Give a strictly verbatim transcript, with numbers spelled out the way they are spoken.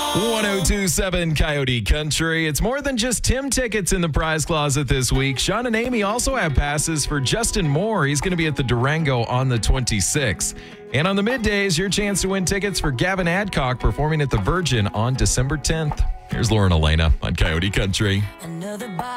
ten twenty-seven Coyote Country. It's more than just Tim tickets in the prize closet this week. Sean and Amy also have passes for Justin Moore. He's going to be at the Durango on the twenty-sixth. And on the middays, your chance to win tickets for Gavin Adcock performing at the Virgin on December tenth. Here's Lauren Elena on Coyote Country. Another